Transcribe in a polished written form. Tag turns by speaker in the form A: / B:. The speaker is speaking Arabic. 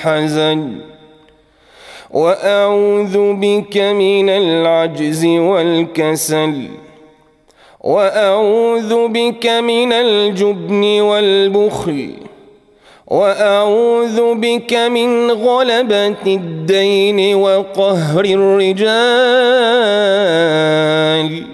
A: والحزن، وأعوذ بك من العجز والكسل، وأعوذ بك من الجبن والبخل، وأعوذ بك من غلبة الدين وقهر الرجال.